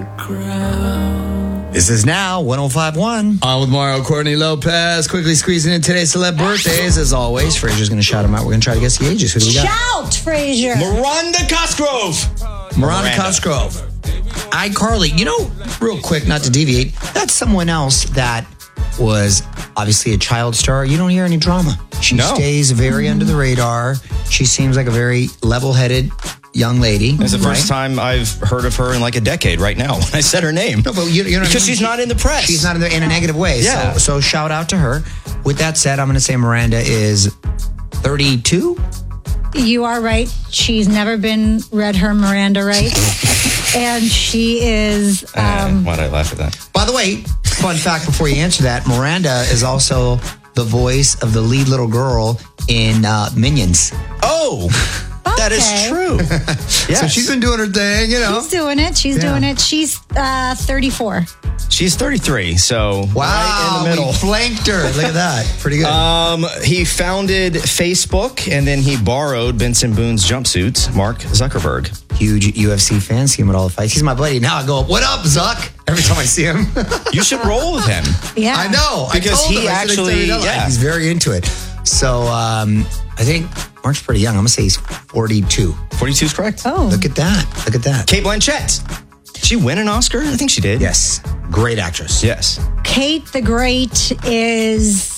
This is now 105.1. On with Mario Courtney Lopez. Quickly squeezing in today's celeb birthdays. As always, Frazier's going to shout them out. We're going to try to guess the ages. Who do we got? Shout, Frazier. Miranda Cosgrove. Miranda Cosgrove. iCarly. You know, real quick, not to deviate, that's someone else that was obviously a child star. You don't hear any drama. She stays very under the radar. She seems like a very level-headed young lady. It's the first time I've heard of her in like a decade right now when I said her name. No, but you know because she's not in the press. She's not in a negative way. Yeah. So shout out to her. With that said, I'm going to say Miranda is 32. You are right. She's never been read her Miranda right. And she is... Why'd I laugh at that? By the way, fun fact before you answer that, Miranda is also the voice of the lead little girl in Minions. Oh, that is true. Yes. So she's been doing her thing, you know. She's doing it. She's doing it. She's 34. She's 33, so right in the middle. We flanked her. Look at that. Pretty good. He founded Facebook, and then he borrowed Benson Boone's jumpsuits, Mark Zuckerberg. Huge UFC fan. See him at all the fights. He's my buddy. Now I go, what up, Zuck? Every time I see him. You should roll with him. Yeah. I know. Because he actually, he's very into it. So I think Mark's pretty young. I'm going to say he's 42. 42 is correct. Oh. Look at that. Look at that. Kate Blanchett. Did she win an Oscar? I think she did. Yes. Great actress. Yes. Kate the Great is